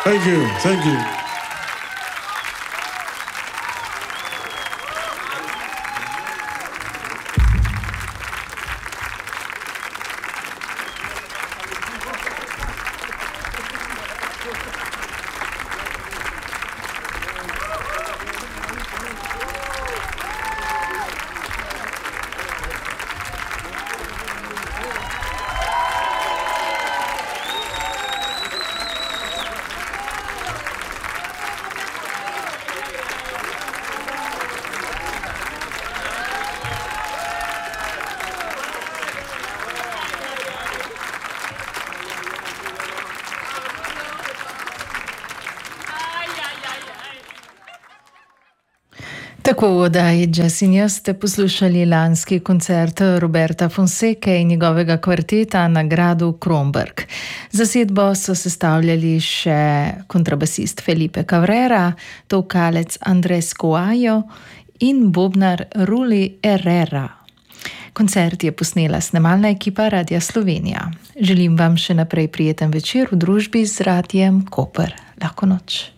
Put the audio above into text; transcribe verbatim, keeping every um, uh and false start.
Thank you, thank you. Tako v oddaji Jazz in jaz ste poslušali lanski koncert Roberta Fonseke in njegovega kvarteta na gradu Kromberk. Zasedbo so sestavljali še kontrabasist Felipe Cabrera, tolkalec Andres Coelho in bobnar Ruli Herrera. Koncert je posnela snemalna ekipa Radia Slovenija. Želim vam še naprej prijeten večer v družbi z Radiem Koper. Lahko noč.